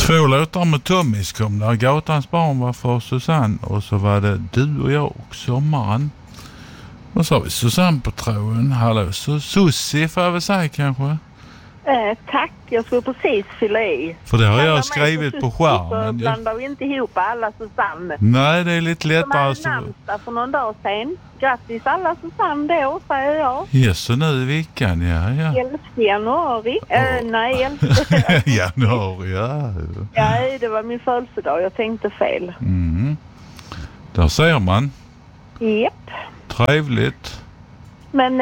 2 låtar med Tommys kom där. Gatans barn var för Susanne och så var det Du och jag och sommaren. Och så har vi Susanne på tråden. Hallå, Susie får jag väl säga kanske? Tack, jag skulle precis fylla i. För det har jag skrivit på skärmen. Så blandar vi inte ihop alla Susanne. Nej, det är lite lättare. Som hade namnsdag för någon dag sedan. Grattis alla Susanne då, säger jag. Ja, så nu i veckan, ja. 11 januari. Nej, 11 januari, ja. Ja, det var min födelsedag. Jag tänkte fel. Där ser man. Japp. Trevligt. Men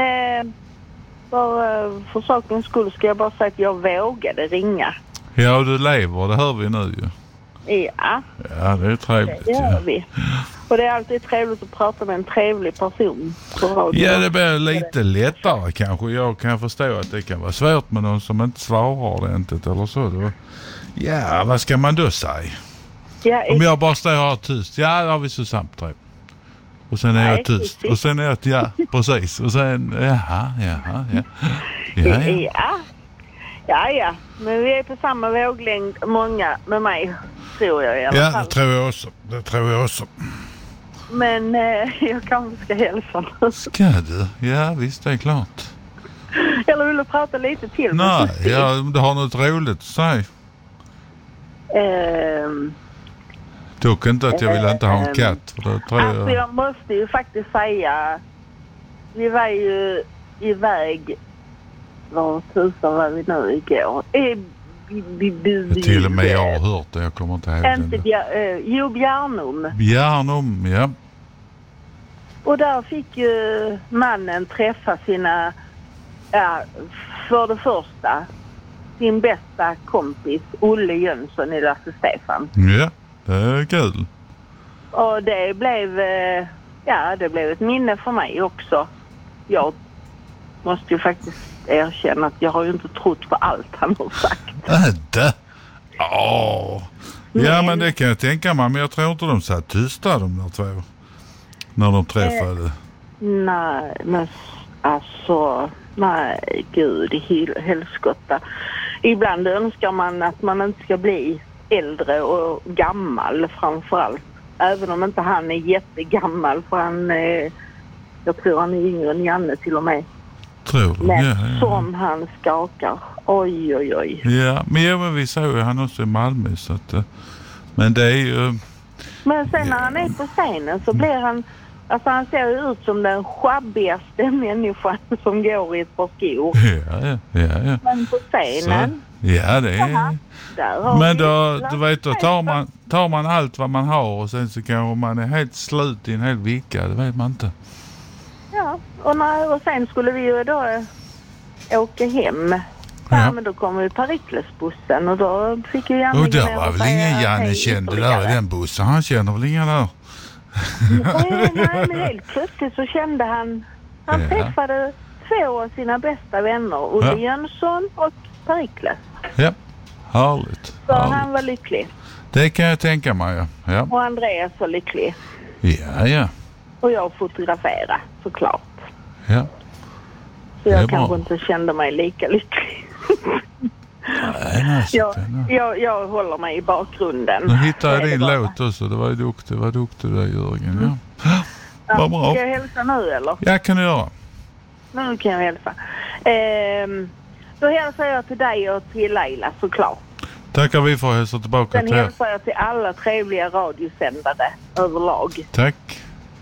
för sakens skull ska jag bara säga att jag vågade ringa. Ja, du lever, det hör vi nu ju. Ja. Ja, det är trevligt. Det gör vi. Och det är alltid trevligt att prata med en trevlig person på radio. Ja, det blir lite lättare kanske. Jag kan förstå att det kan vara svårt med någon som inte svarar ordentligt eller så. Då. Ja, vad ska man då säga? Ja, om jag bara står här tyst. Ja, då har vi Susanne på träff. Och sen är jag tyst. Och sen är jag ja, precis. Och sen, ja. Ja. Men vi är på samma våglängd, många med mig, tror jag i alla fall. Ja, det tror jag också. Men jag kanske ska hälsa nu. Ska du? Ja, visst, det är klart. Eller vill du prata lite till? Nej, du har något roligt att säga. Dock inte att jag vill inte ha en katt. För då tror alltså jag måste ju faktiskt säga, vi var ju iväg, vad tusan var vi nu igår? Till och med jag har hört det, jag kommer inte ihåg Bjärnum. Bjärnum, ja. Och där fick ju mannen träffa sina, för det första, sin bästa kompis Olle Jönsson i Lasse Stefan. Ja, det är kul. Och det blev, det blev ett minne för mig också. Jag måste ju faktiskt erkänna att jag har ju inte trott på allt han har sagt. Inte? Ja, men det kan jag tänka mig. Men jag tror inte de satt tysta de där två. När de träffade. Nej, men alltså, nej, gud i helskotta. Ibland önskar man att man inte ska bli äldre och gammal framförallt. Även om inte han är jättegammal, för jag tror han är yngre än Janne till och med. Men som han skakar. Oj. Ja, men vi såg ju han också i Malmö. Så att, men det är ju... Men sen när han är på scenen så blir han... Alltså han ser ju ut som den schabbigaste människan som går i ett par skor. Ja. Men på scenen... Så, ja, det är... Men då, du vet, då tar man allt vad man har och sen så kanske man är helt slut i en hel vecka. Det vet man inte. Ja, och sen skulle vi ju då åka hem. Ja, men då kom ju Periklesbussen och då fick ju Janne... Och det var väl ingen Janne kände där i den bussen. Han känner väl ingen där? Nej, men helt plötsligt så kände han träffade 2 av sina bästa vänner, Olle Jönsson och Perikles. Ja, härligt. Så han var lycklig. Det kan jag tänka mig, ja. Och Andreas var lycklig. Ja. Och jag fotograferade, såklart. Ja. Så jag kanske inte kände mig lika lycklig. Nej, jag håller mig i bakgrunden. Nu hittade jag din låt också. Det var duktig där, Jörgen. Ja. Vad bra. Ska jag hälsa nu eller? Ja, kan du göra. Nu kan jag hälsa. Då hälsar jag till dig och till Leila, såklart. Tackar vi för att hälsa tillbaka till er. Sen hälsar jag till alla trevliga radiosändare överlag. Tack.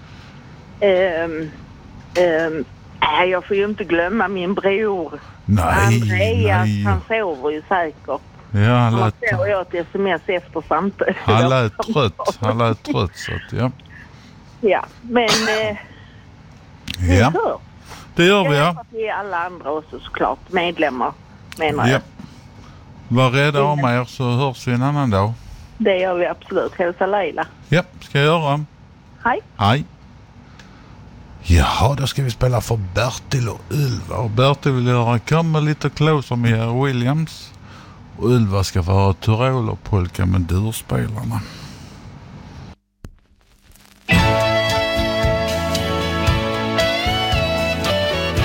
Jag får ju inte glömma min bror. Nej. Andreas, han sover ju säkert. Ja, han lät... Och jag ett sms efter samtidigt. Han lät trött så att, ja. Ja, men... ja, det gör vi, ja. Till alla andra också såklart, medlemmar, menar jag. Var rädda om er så hörs vi en annan dag. Det gör vi absolut. Hälsa Leila. Ja, ska jag göra. Hej. Jaha, då ska vi spela för Bertil och Ylva. Och Bertil vill göra Come a Little Closer med Jerry Williams. Och Ylva ska få höra Tyrol och polka med durspelarna.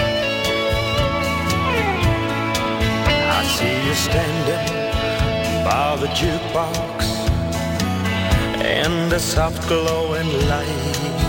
I see you standing by of the jukebox and the soft glowing light.